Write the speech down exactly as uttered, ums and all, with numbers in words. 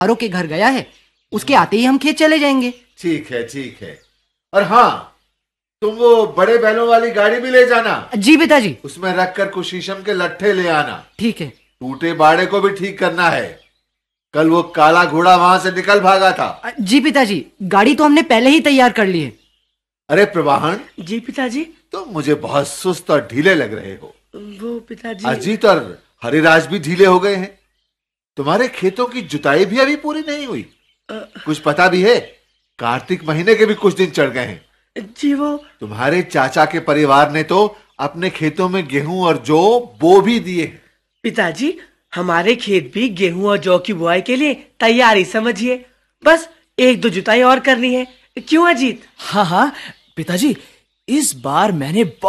आरों के घर गया है, उसके आते ही हम खेत चले जाएंगे। ठीक है ठीक है। और हाँ, तुम वो बड़े बैलों वाली गाड़ी भी ले जाना। जी पिताजी। उसमें रखकर कुछ शीशम के लट्ठे ले आना। ठीक है। टूटे बाड़े को भी ठीक करना है। कल वो काला घोड़ा वहां से निकल भागा था। जी पिताजी, गाड़ी तो हमने पहले ही तैयार कर ली है। अरे प्रवाहन। जी पिताजी। तुम मुझे बहुत सुस्त और ढीले लग रहे हो। वो पिताजी, अजीत और हरिराज भी ढीले हो गए हैं। तुम्हारे खेतों की जुताई भी अभी पूरी नहीं हुई। आ, कुछ पता भी है? कार्तिक महीने के भी कुछ दिन चढ़ गए हैं। जी वो तुम्हारे चाचा के परिवार ने तो अपने खेतों में गेहूं और जौ बो भी दिए। पिताजी, हमारे खेत भी गेहूं और जौ की बुआई के लिए तैयारी समझिए। बस एक दो जुताई और करनी है। क्यों अजीत? हाँ हाँ पिताजी, इस बार मैंने